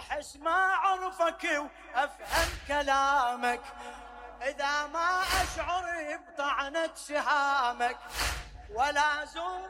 واحس ما عرفك وافهم كلامك، اذا ما اشعر بطعنة سهامك ولا زور